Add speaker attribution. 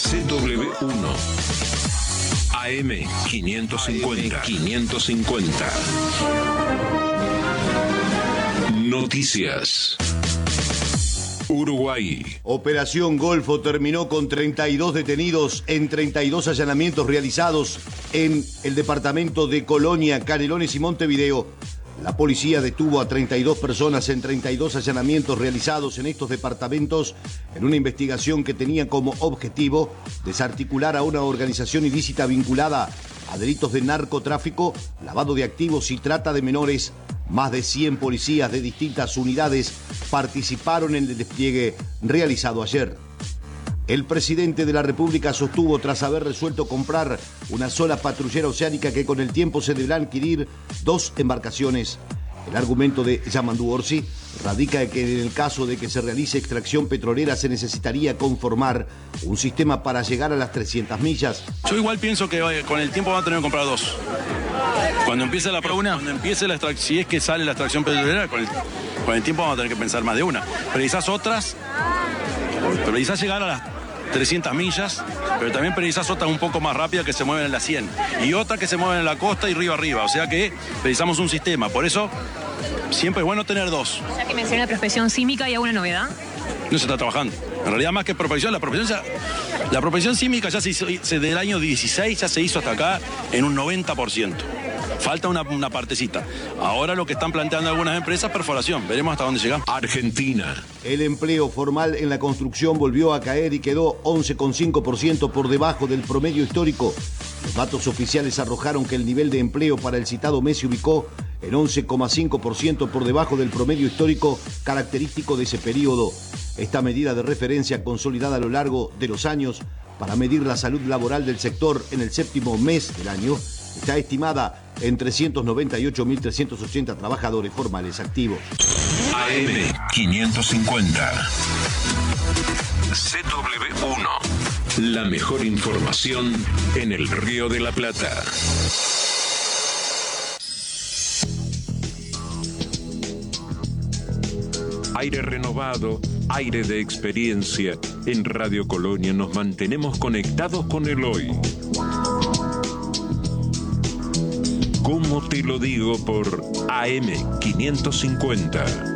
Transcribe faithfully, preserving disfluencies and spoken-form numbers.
Speaker 1: C W uno. A M quinientos cincuenta. quinientos cincuenta. Noticias. Uruguay.
Speaker 2: Operación Golfo terminó con treinta y dos detenidos en treinta y dos allanamientos realizados en el departamento de Colonia, Canelones y Montevideo. La policía detuvo a treinta y dos personas en treinta y dos allanamientos realizados en estos departamentos en una investigación que tenía como objetivo desarticular a una organización ilícita vinculada a delitos de narcotráfico, lavado de activos y trata de menores. Más de cien policías de distintas unidades participaron en el despliegue realizado ayer. El presidente de la República sostuvo, tras haber resuelto comprar una sola patrullera oceánica, que con el tiempo se deberán adquirir dos embarcaciones. El argumento de Yamandu Orsi radica en que en el caso de que se realice extracción petrolera se necesitaría conformar un sistema para llegar a las trescientas millas.
Speaker 3: Yo igual pienso que oye, con el tiempo van a tener que comprar dos. Cuando empiece la
Speaker 4: una,
Speaker 3: cuando empiece la extracción, si es que sale la extracción petrolera, con el, con el tiempo vamos a tener que pensar más de una. Pero quizás otras, pero quizás llegar a las trescientas millas, pero también precisas otras un poco más rápidas que se mueven en la cien y otras que se mueven en la costa y río arriba, o sea que precisamos un sistema, por eso siempre es bueno tener dos.
Speaker 5: Ya que menciona la prospección sísmica, ¿hay alguna novedad?
Speaker 3: No se está trabajando, en realidad más que prospección, la prospección, ya, la prospección sísmica ya se hizo, desde el año dieciséis ya se hizo hasta acá en un noventa por ciento. Falta una, una partecita. Ahora lo que están planteando algunas empresas, perforación. Veremos hasta dónde llegamos.
Speaker 1: Argentina.
Speaker 2: El empleo formal en la construcción volvió a caer y quedó once coma cinco por ciento por debajo del promedio histórico. Los datos oficiales arrojaron que el nivel de empleo para el citado mes se ubicó en once coma cinco por ciento por debajo del promedio histórico característico de ese periodo. Esta medida de referencia, consolidada a lo largo de los años para medir la salud laboral del sector en el séptimo mes del año, está estimada en trescientos noventa y ocho mil trescientos ochenta trabajadores formales activos.
Speaker 1: A M quinientos cincuenta. C W uno. La mejor información en el Río de la Plata. Aire renovado, aire de experiencia. En Radio Colonia nos mantenemos conectados con el hoy. ¿Cómo te lo digo? Por A M quinientos cincuenta.